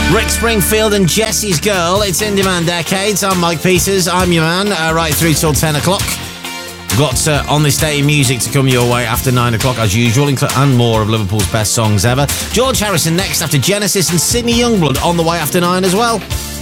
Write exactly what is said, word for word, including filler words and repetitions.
Rick Springfield and Jesse's Girl. It's In Demand Decades. I'm Mike Peters. I'm your man, uh, right through till ten o'clock. We've got uh, On This Day music to come your way after nine o'clock as usual, and more of Liverpool's best songs ever. George Harrison next after Genesis, and Sydney Youngblood on the way after nine as well.